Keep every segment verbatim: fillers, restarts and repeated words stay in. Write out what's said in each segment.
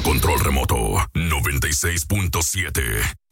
a control remoto noventa y seis punto siete.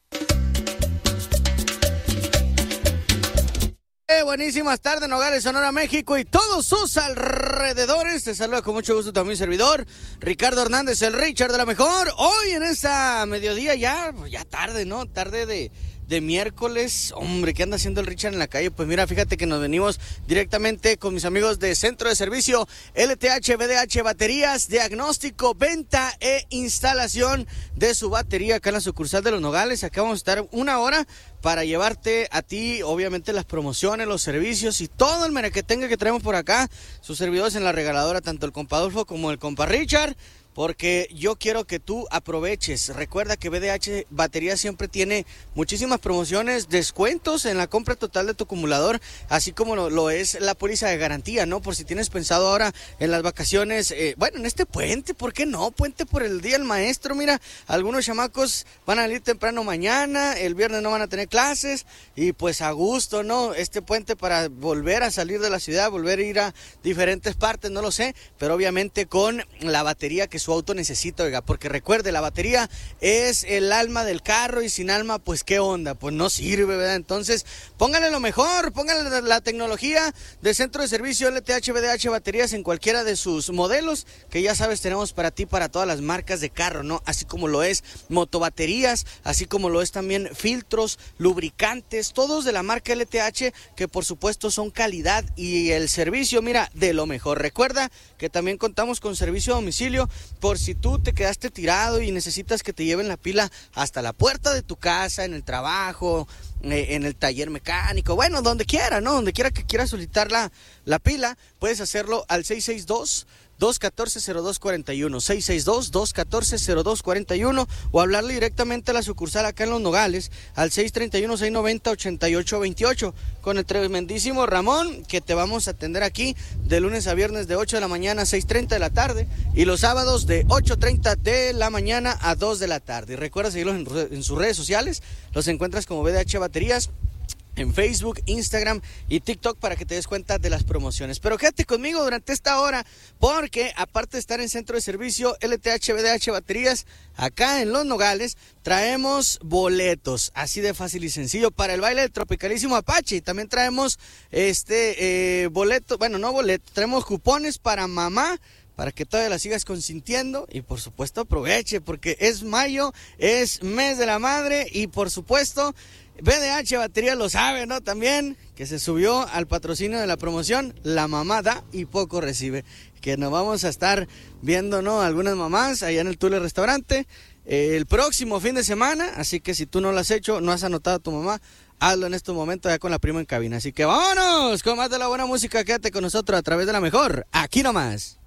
Eh, buenísimas tardes, Nogales, Sonora, México y todos sus alrededores. Te saluda con mucho gusto también servidor, Ricardo Hernández, el Richard de la Mejor. Hoy en esta mediodía ya, ya tarde, ¿no? Tarde de... de miércoles. Hombre, ¿qué anda haciendo el Richard en la calle? Pues mira, fíjate que nos venimos directamente con mis amigos de Centro de Servicio L T H B D H Baterías, diagnóstico, venta e instalación de su batería acá en la sucursal de Los Nogales. Acá vamos a estar una hora para llevarte a ti, obviamente, las promociones, los servicios y todo el merequetengue que traemos por acá. Sus servidores en la regaladora, tanto el compa Adolfo como el compa Richard, porque yo quiero que tú aproveches. Recuerda que B D H Batería siempre tiene muchísimas promociones, descuentos en la compra total de tu acumulador, así como lo, lo es la póliza de garantía, ¿no? Por si tienes pensado ahora en las vacaciones, eh, bueno, en este puente, ¿por qué no? Puente por el Día del Maestro, mira, algunos chamacos van a salir temprano mañana, el viernes no van a tener clases, y pues a gusto, ¿no? Este puente para volver a salir de la ciudad, volver a ir a diferentes partes, no lo sé, pero obviamente con la batería que su auto necesita, oiga, porque recuerde, la batería es el alma del carro y sin alma, pues qué onda, pues no sirve, ¿verdad? Entonces, póngale lo mejor, póngale la, la tecnología de Centro de Servicio L T H B D H Baterías en cualquiera de sus modelos, que ya sabes, tenemos para ti, para todas las marcas de carro, ¿no? Así como lo es motobaterías, así como lo es también filtros, lubricantes, todos de la marca L T H, que por supuesto son calidad y el servicio, mira, de lo mejor. Recuerda que también contamos con servicio a domicilio, por si tú te quedaste tirado y necesitas que te lleven la pila hasta la puerta de tu casa, en el trabajo, eh, en el taller mecánico, bueno, donde quiera, ¿no? Donde quiera que quieras solicitar la, la pila, puedes hacerlo al seis seis dos, dos uno cuatro, cero dos cuatro uno, seis seis dos, dos uno cuatro, cero dos cuatro uno, o hablarle directamente a la sucursal acá en Los Nogales al seis tres uno, seis nueve cero, ocho ocho dos ocho con el tremendísimo Ramón, que te vamos a atender aquí de lunes a viernes de ocho de la mañana a seis treinta de la tarde y los sábados de ocho treinta de la mañana a dos de la tarde. Y recuerda seguirlos en, en sus redes sociales, los encuentras como B D H Baterías en Facebook, Instagram y TikTok para que te des cuenta de las promociones. Pero quédate conmigo durante esta hora, porque aparte de estar en Centro de Servicio L T H B D H Baterías, acá en Los Nogales, traemos boletos, así de fácil y sencillo, para el baile del Tropicalísimo Apache. Y también traemos este eh, boleto, bueno, no boleto, traemos cupones para mamá, para que todavía la sigas consintiendo y por supuesto aproveche, porque es mayo, es mes de la madre y por supuesto B D H Batería lo sabe, ¿no? También que se subió al patrocinio de la promoción, la mamá da y poco recibe, que nos vamos a estar viendo, ¿no? Algunas mamás allá en el Tule Restaurante eh, el próximo fin de semana, así que si tú no lo has hecho, no has anotado a tu mamá, hazlo en este momento ya con la prima en cabina. Así que vámonos con más de la buena música, quédate con nosotros a través de La Mejor, aquí nomás.